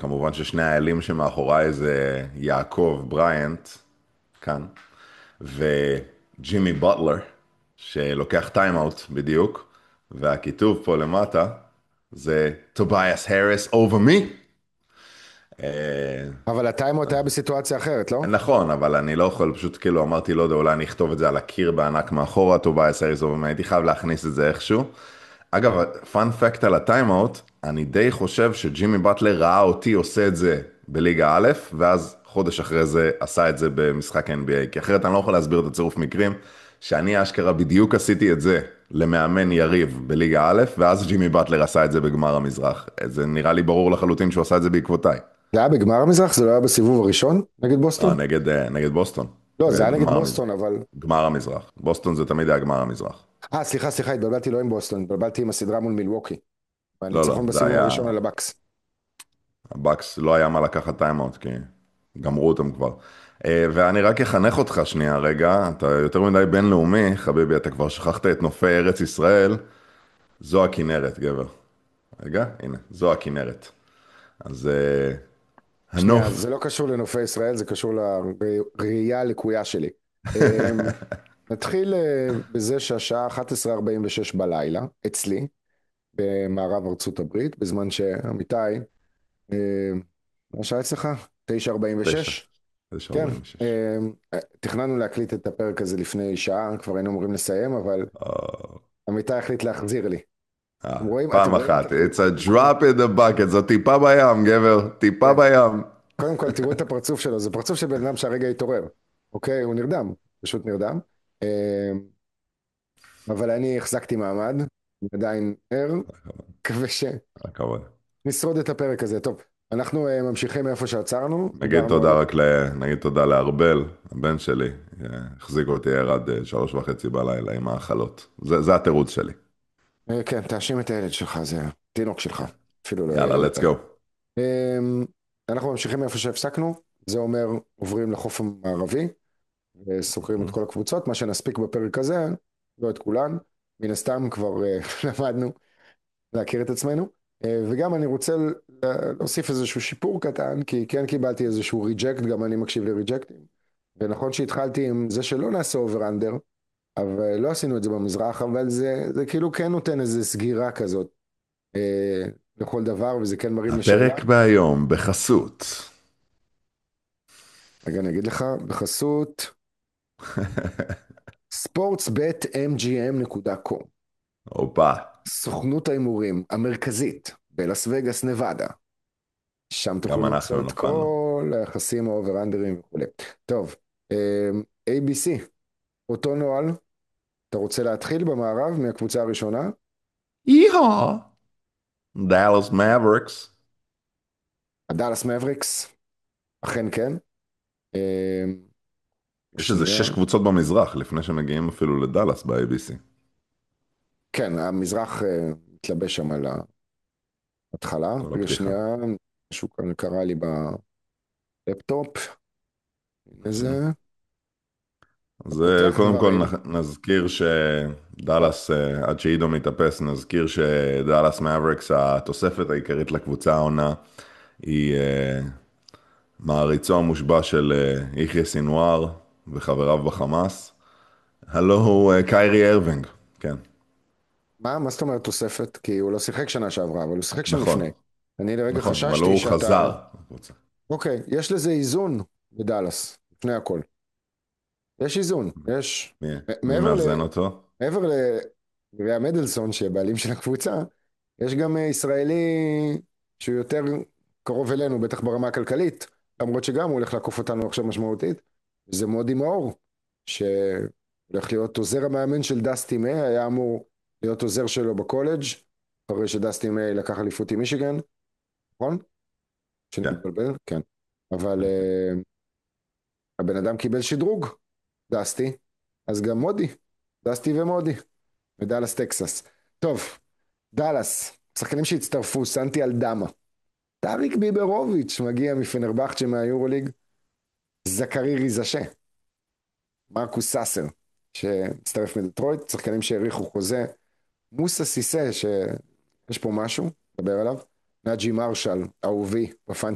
כמובן ששני האלים שמאחוריי זה יעקב בריינט, כאן, וג'ימי בוטלר, שלוקח טיים-אאוט בדיוק, והכיתוב פה למטה זה טובייס הריס over me. אבל הטיימאוט היה בסיטואציה אחרת, לא? נכון, אבל אני לא יכול, פשוט כאילו אמרתי, לא יודע, אולי אני אכתוב את זה על הקיר בענק מאחורה, טובייס הריס over me, הייתי חייב להכניס את זה איכשהו. אגב, פאנ פקט על הטיימאוט, אני די חושב שג'ימי באטלר ראה אותי עושה את זה בליגה א', ואז חודש אחרי זה עשה את זה במשחק NBA, כי אחרת אני לא יכול להסביר את הצירוף מקרים, שאני אשכרה בדיוק עשיתי את זה למאמן יריב בליגה א', ואז ג'ימי באטלר עשה את זה בגמר המזרח. זה נראה לי ברור לחלוטין שהוא עשה את זה בעקבותיי. זה היה בגמר המזרח? זה לא היה בסיבוב הראשון נגד לא, בוסטון? נגד בוסטון. לא, זה היה נגד בגמר המזרח. בוסטון, אבל... גמר המזרח. בוסטון זה תמיד היה גמר המזרח. סליחה, התבלבלתי לא עם בוסטון, התבלבלתי עם הסדרה מול מילווקי. לא, לא, והניצחון זה בסיבוב היה... הראשון על הבקס. הבקס לא היה מה לקחת טיימאוט, כי גמרו אותם כבר. ואני רק אחנך אותך שנייה רגע, אתה יותר מדי בינלאומי, חביבי, אתה כבר שכחת את נופי ארץ ישראל, זו הכנרת, גבר. רגע, הנה, זו הכנרת. אז שנייה, זה הנוף, לא קשור לנופי ישראל, זה קשור לראייה הלקויה שלי. אמ, נתחיל בזה שהשעה 11:46 בלילה, אצלי, במערב ארצות הברית, בזמן שעמיתי, מה שעה אצלך? תשע, 9:46? תשע כן. ארבעים ושש. תכננו להקליט את הפרק הזה לפני שעה, כבר היינו אמורים לסיים, אבל עמיתי החליט להחזיר לי. אתם פעם רואים את אחת, it's a הפרצוף? drop in the bucket, זו טיפה בים, גבר, טיפה כן. בים. קודם כל, תראו את הפרצוף שלו, זה פרצוף של בן אדם שהרגע התעורר. אוקיי? הוא נרדם, פשוט נרדם. אה, אבל אני החזקתי מעמד, אני עדיין ער, מקווה הכבוד. שנשרוד את הפרק הזה. טוב, אנחנו ממשיכים מאיפה שעצרנו, נגיד דיברנו על... תודה נגיד תודה לארבל, הבן שלי, החזיק אותי ער עד 3:30 בלילה עם האכלות. זה התירוץ שלי. כן, תאשים את הילד שלך, זה התינוק שלך, אפילו לא יאללה, ילד. let's go. אנחנו ממשיכים מאיפה שהפסקנו, זה אומר עוברים לחוף המערבי, וסוקרים את כל הקבוצות, מה שנספיק בפרק הזה, לא את כולן, מן הסתם כבר למדנו להכיר את עצמנו, וגם אני רוצה להוסיף איזשהו שיפור קטן, כי כן קיבלתי איזשהו ריג'קט, גם אני מקשיב לריג'קטים, ונכון שהתחלתי עם זה שלא נעשה אובר אנדר, אבל לא עשינו את זה במזרח, אבל זה כאילו כן נותן איזו סגירה כזאת לכל דבר, וזה כן מרים לשאלה. הפרק בהיום בחסות. רגע, אני אגיד לך, בחסות sportsbetmgm.com, הופה, סוכנות ההימורים המרכזית בלאס וגאס, נבדה. שם תוכלו גם למצוא אנחנו את נפלנו. כל היחסים האובר-אנדרים וכו'. טוב, ABC, אותו נוהל, אתה רוצה להתחיל במערב מהקבוצה הראשונה? יהה, דאלאס מאבריקס. הדאלאס מבריקס, אכן כן. אה, יש איזה שנייה, 6 קבוצות במזרח, לפני שמגיעים אפילו לדאלאס ב-ABC. כן, המזרח מתלבש שם על ההתחלה. כל רגע, הפתיחה. שנייה, משהו כאן קרה לי בלפטופ. איזה... אז פותח קודם כל דברים. נזכיר שדאלאס, עד שעידו מתאפס, נזכיר שדאלאס מאבריקס, התוספת העיקרית לקבוצה העונה, היא מעריצו המושבע של יחיא סינואר וחבריו בחמאס. הלו הוא קיירי ארווינג, כן, מה זאת אומרת תוספת? כי הוא לא שיחק שנה שעברה, אבל הוא שיחק שם נכון, לפני. אני לרגע נכון, אבל חששתי הוא שאתה... חזר לקבוצה. אוקיי, יש לזה איזון בדאלאס, לפני הכל. יש איזון, יש... מי, מי מעבר מאזן אותו? מעבר לריאה מדלסון, שבעלים של הקבוצה, יש גם ישראלי שהוא יותר קרוב אלינו, בטח ברמה הכלכלית, למרות שגם הוא הולך לעקוף אותנו עכשיו משמעותית, זה מודי מאור, שהולך להיות עוזר המאמן של דסטי מיי, היה אמור להיות עוזר שלו בקולג', אחרי שדסטי מיי לקח אליפות עם מישיגן, נכון? שאני כן, מתבלבל? כן. אבל כן, כן. הבן אדם קיבל שדרוג, דסטי, אז גם מודי, דסטי ומודי, מדאלאס טקסס. טוב, דאלאס, שחקנים שהצטרפו, סנטי אלדמה, טאריק ביברוביץ' מגיע מפנרבחצ'ה מהיורוליג, זכרי ריזשה, מרקוס סאסר, שהצטרף מדטרויט, שחקנים שהאריכו חוזה, מוסה סיסה, שיש פה משהו, נדבר עליו, נאג'י מרשל, אהובי, בפן